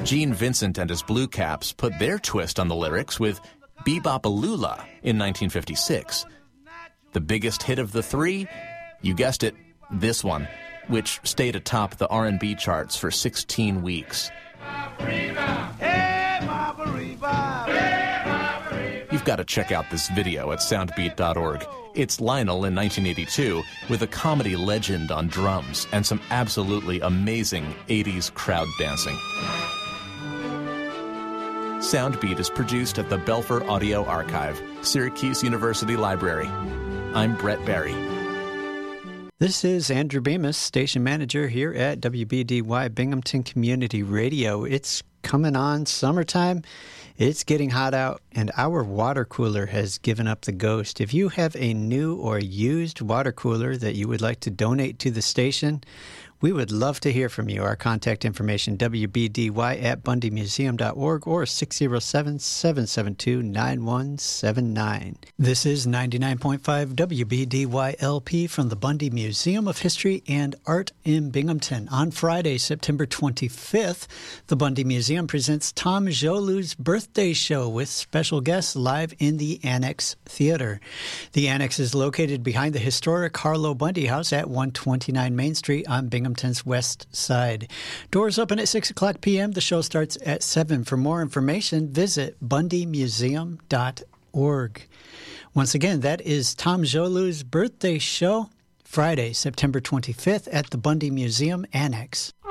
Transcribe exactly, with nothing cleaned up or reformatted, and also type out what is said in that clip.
Gene Vincent and his Blue Caps put their twist on the lyrics with Bebop-A-Lula in nineteen fifty-six. The biggest hit of the three? You guessed it, this one, which stayed atop the R and B charts for sixteen weeks. You've got to check out this video at soundbeat dot org. It's Lionel in nineteen eighty-two with a comedy legend on drums and some absolutely amazing eighties crowd dancing. Soundbeat is produced at the Belfer Audio Archive, Syracuse University Library. I'm Brett Barry. This is Andrew Bemis, station manager here at W B D Y Binghamton Community Radio. It's coming on summertime. It's getting hot out, and our water cooler has given up the ghost. If you have a new or used water cooler that you would like to donate to the station, we would love to hear from you. Our contact information, W B D Y at bundy museum dot org or six oh seven, seven seven two, nine one seven nine. This is ninety-nine point five W B D Y L P from the Bundy Museum of History and Art in Binghamton. On Friday, September twenty-fifth, the Bundy Museum presents Tom Jolu's birthday show with special guests live in the Annex Theater. The Annex is located behind the historic Harlow Bundy House at one twenty-nine Main Street on Binghamton west side. Doors open at six o'clock p.m. The show starts at seven. For more information, visit bundy museum dot org. Once again, that is Tom Jolu's birthday show, Friday, September twenty-fifth at the Bundy Museum Annex.